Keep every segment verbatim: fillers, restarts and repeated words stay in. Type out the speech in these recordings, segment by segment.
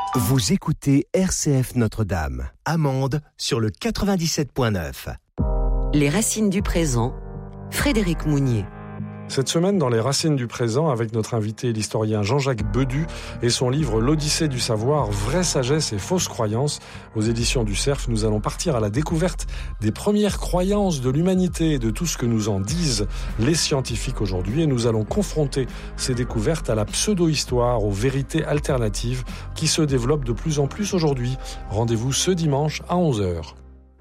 Vous écoutez R C F Notre-Dame, Amande sur le quatre-vingt-dix-sept point neuf. Les racines du présent, Frédéric Mounier. Cette semaine, dans les racines du présent, avec notre invité, l'historien Jean-Jacques Bedu, et son livre L'Odyssée du savoir, vraie sagesse et fausse croyance, aux éditions du Cerf, nous allons partir à la découverte des premières croyances de l'humanité et de tout ce que nous en disent les scientifiques aujourd'hui, et nous allons confronter ces découvertes à la pseudo-histoire, aux vérités alternatives qui se développent de plus en plus aujourd'hui. Rendez-vous ce dimanche à onze heures.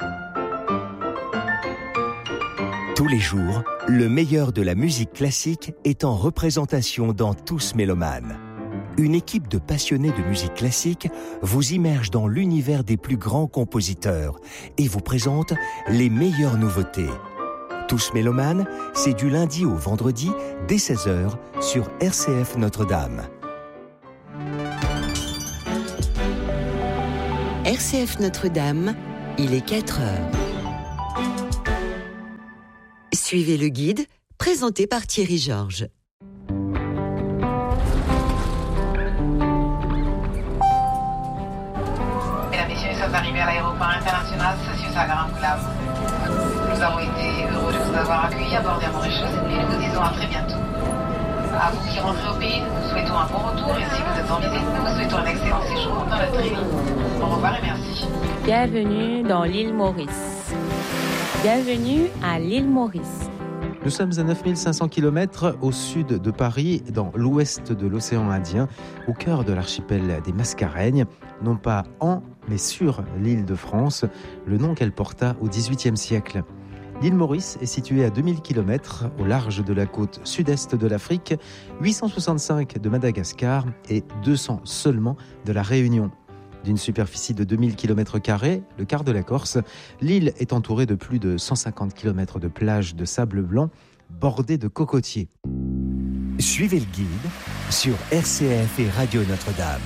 Tous les jours, le meilleur de la musique classique est en représentation dans Tous Mélomanes. Une équipe de passionnés de musique classique vous immerge dans l'univers des plus grands compositeurs et vous présente les meilleures nouveautés. Tous Mélomanes, c'est du lundi au vendredi dès seize heures sur R C F Notre-Dame. R C F Notre-Dame, il est quatre heures. Suivez le guide, présenté par Thierry Georges. Mesdames, Messieurs, nous sommes arrivés à l'aéroport international Sassiou-Sagaram-Goulam. Nous avons été heureux de vous avoir accueillis à bord d'Air Mauritius et nous vous disons à très bientôt. À vous qui rentrez au pays, nous souhaitons un bon retour et si vous êtes en visite, nous vous souhaitons un excellent séjour dans notre île. Au revoir et merci. Bienvenue dans l'île Maurice. Bienvenue à l'île Maurice. Nous sommes à neuf mille cinq cents kilomètres au sud de Paris, dans l'ouest de l'océan Indien, au cœur de l'archipel des Mascareignes, non pas en, mais sur l'île de France, le nom qu'elle porta au dix-huitième siècle. L'île Maurice est située à deux mille kilomètres au large de la côte sud-est de l'Afrique, huit cent soixante-cinq de Madagascar et deux cents seulement de la Réunion. D'une superficie de deux mille kilomètres carrés, le quart de la Corse, l'île est entourée de plus de cent cinquante kilomètres de plages de sable blanc bordées de cocotiers. Suivez le guide sur R C F et Radio Notre-Dame.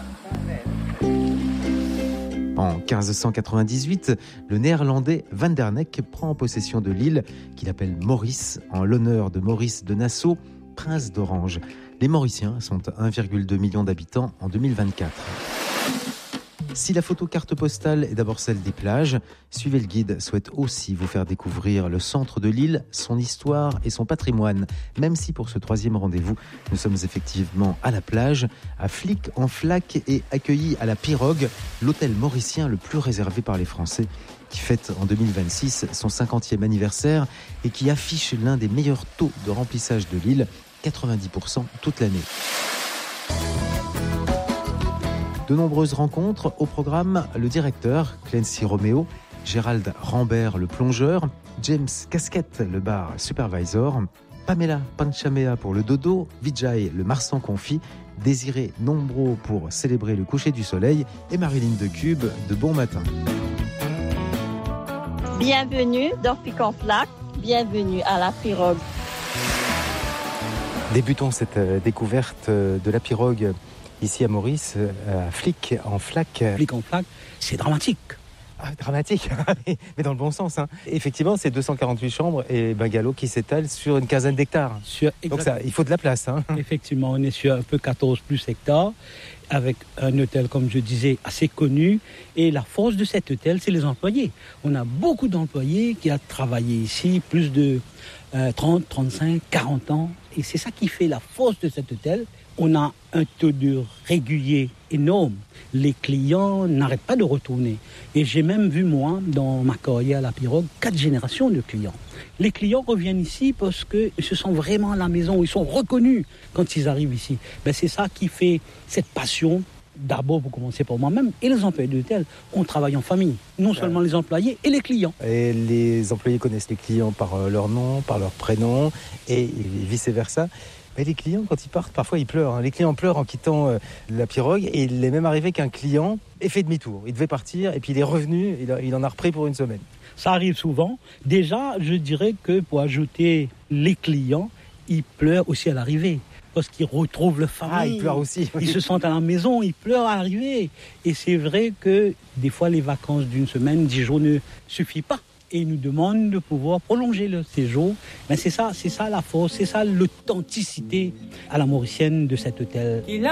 En quinze cent quatre-vingt-dix-huit, le néerlandais Van der Neck prend possession de l'île qu'il appelle Maurice en l'honneur de Maurice de Nassau, prince d'Orange. Les Mauriciens sont un virgule deux million d'habitants en deux mille vingt-quatre. Si la photo carte postale est d'abord celle des plages, Suivez le guide souhaite aussi vous faire découvrir le centre de l'île, son histoire et son patrimoine. Même si pour ce troisième rendez-vous, nous sommes effectivement à la plage, à Flic-en-Flac et accueillis à la Pirogue, l'hôtel mauricien le plus réservé par les Français, qui fête en deux mille vingt-six son cinquantième anniversaire et qui affiche l'un des meilleurs taux de remplissage de l'île, quatre-vingt-dix pour cent toute l'année. De nombreuses rencontres au programme, le directeur, Clancy Romeo, Gérald Rambert, le plongeur, James Casquette, le bar supervisor, Pamela Panchamea pour le dodo, Vijay, le marsan confit, Désiré Nombro pour célébrer le coucher du soleil et Marilyn de Cube de Bon Matin. Bienvenue dans Flic-en-Flac, bienvenue à la Pirogue. Débutons cette découverte de la Pirogue ici à Maurice, à Flic-en-Flac. Flic-en-Flac, c'est dramatique. Ah, dramatique, mais dans le bon sens. Hein. Effectivement, c'est deux cent quarante-huit chambres et bungalows qui s'étalent sur une quinzaine d'hectares. Sur, Donc ça, il faut de la place. Hein. Effectivement, on est sur un peu quatorze plus hectares, avec un hôtel, comme je disais, assez connu. Et la force de cet hôtel, c'est les employés. On a beaucoup d'employés qui ont travaillé ici, plus de euh, trente, trente-cinq, quarante ans. Et c'est ça qui fait la force de cet hôtel. On a un taux de régulier énorme. Les clients n'arrêtent pas de retourner. Et j'ai même vu, moi, dans ma carrière à la Pirogue, quatre générations de clients. Les clients reviennent ici parce qu'ils se sentent vraiment à la maison. Ils sont reconnus quand ils arrivent ici. Ben, c'est ça qui fait cette passion. D'abord, pour commencer par moi-même, et les employés d'hôtel, on travaille en famille. Non seulement les employés et les clients. Et les employés connaissent les clients par leur nom, par leur prénom, et vice-versa. Mais les clients, quand ils partent, parfois ils pleurent. Hein. Les clients pleurent en quittant euh, la Pirogue. Et il est même arrivé qu'un client ait fait demi-tour. Il devait partir et puis il est revenu. Il, a, il en a repris pour une semaine. Ça arrive souvent. Déjà, je dirais que pour ajouter les clients, ils pleurent aussi à l'arrivée. Parce qu'ils retrouvent leur famille. Ah, ils pleurent aussi. Oui. Ils se sentent à la maison, ils pleurent à l'arrivée. Et c'est vrai que des fois, les vacances d'une semaine, dix jours ne suffisent pas. Et ils nous demandent de pouvoir prolonger le séjour. Mais c'est ça, c'est ça la force, c'est ça l'authenticité à la mauricienne de cet hôtel.